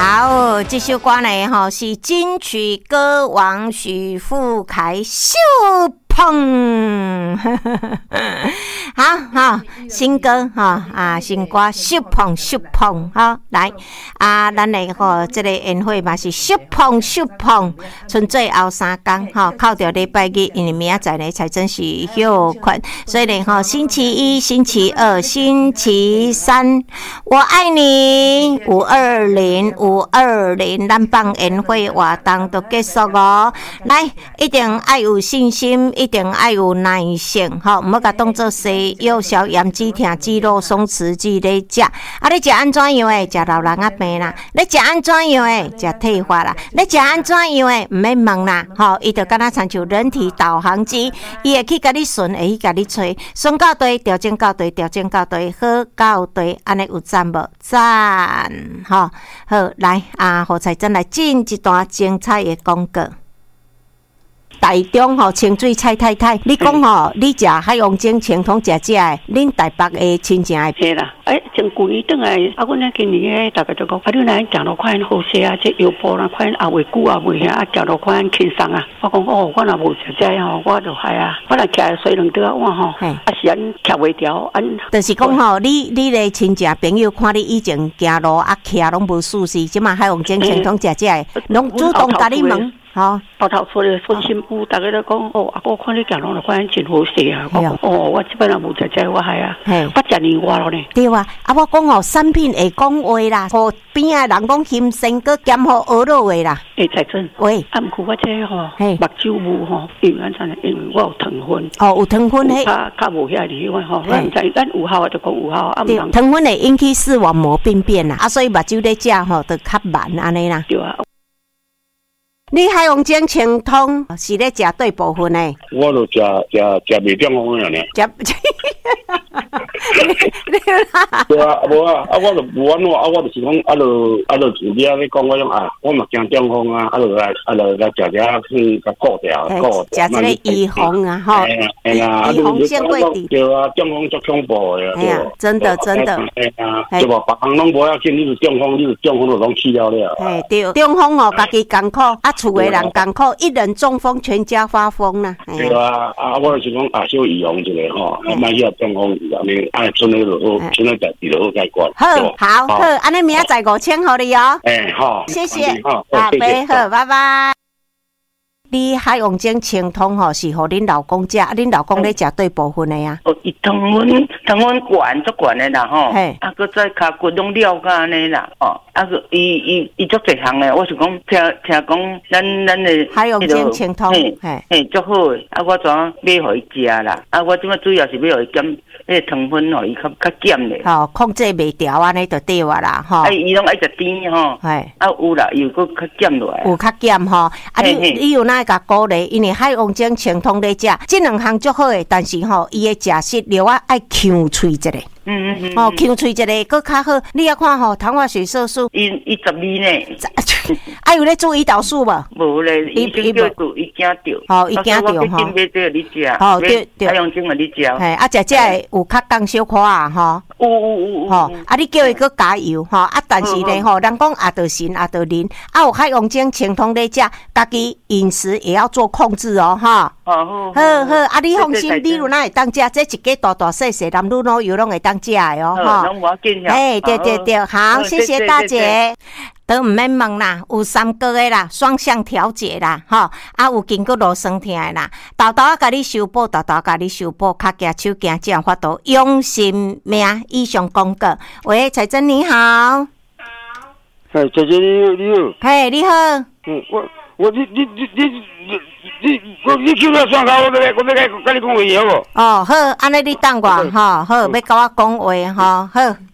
好，这首歌呢，吼是金曲歌王许富凯秀碰，好，新歌新歌秀碰，好来咱的吼这个宴会嘛是秀碰，剩最后3天靠着礼拜日，因为明仔载呢才真是休困，所以呢星期一、星期二、星期三，我爱你520，咱放宴会活动都结束哦。来，一定要有信心，一定要有耐性，唔好甲当作西药消炎止痛止落松弛剂咧食。你食安怎样诶？食老人仔病啦。你食安怎样诶？食退化啦。你食安怎样诶？唔免问啦。伊就敢若亲像人体导航机，伊会去甲你顺，会去甲你吹，顺到对，调整到对，好到对，安尼有赞无？赞，好，来何彩珍来进一段精彩的广告。台中清水蔡太太，你讲你食海洋精清通食的，恁台北的亲情的。 是啦，从旧年转来，阮咧今年大家就讲，你来食落款好些啊，这腰部那款也袂久啊，袂遐食落款轻松啊。我讲我若无食这我就害啊，我若徛水两倒碗是安徛袂调就是讲你的亲戚朋友看你以前行路徛拢无舒适，即马海洋精清通食的，拢主动甲你问。 头出来说新妇，大家都讲阿哥看你行路，看真好势啊！我这边也无食这，我系啊，不食年外咯呢。 对啊，我讲产品会讲话啦，和边啊人讲心生个减好学落话啦。 才真喂， 毋过我这目睭雾因为安怎因为我有糖分。 有糖分嘿， 较无遐厉害咱唔知咱有效就讲有效， 对，糖分会引起视网膜病变啦，所以目睭咧食就较慢安尼啦。 对啊。 你海洋精清通是咧食对部分诶？ 我就食袂中风了呢。对啊，无啊，我就无安怎，我就是讲，你咧讲我种我嘛惊中风啊，就来食去甲顾掉， 食这个预防啊，预防胜过治。 对啊，中风足恐怖诶， 对啊，真的。 对吧？别人拢无要紧，你是中风就拢去了。 对，中风家己艰苦厝的人艰苦，一人中风，全家发疯啦。 对啊，我就是讲小预防一下莫遐中风安尼，剩个就好，剩个代志就好解决。 好，安尼明仔载5千互你哦。 好， 谢谢，好，拜拜。你海洋精清通是互恁老公食，恁老公咧食对部分的啊？ 伊糖分悬足悬的啦搁再骹骨拢了甲安尼啦个伊足侪项的，我是讲听讲咱的海洋精清通足好的我怎买互伊食啦？我即摆主要是要互伊减糖分互伊较减咧。 控制袂调安尼就对啊啦伊拢爱食甜有啦，又搁较减落来。 有较减你有哪甲鼓励？因为海洋精清通咧食，这两项足好诶，但是伊的食食料爱呛喙一下。呛喙一下搁较好。你要看糖化血色素， 伊12呢。 有咧做胰岛素无？ 无咧，伊惊着。伊惊着买这个你食。对。海洋精互你食。 食这个有较降小可啊有。 你叫伊搁加油但是咧人讲就行就啉，有海洋精清通咧食，家己饮食也要做控制好，你放心，你有哪会当食？这一家大细细男女老幼拢会当食的拢无要紧对，好，谢谢大姐。都唔免问啦，有3个的啦，双向调节啦，有经过路酸痛的啦，豆甲你修补，较举手行这样法度用性命。以上广告。喂，彩珍你好。 彩珍你好。 你好。 你叫我上口，我要甲你讲话好无？ 好，安尼你等我好，要甲我讲话好。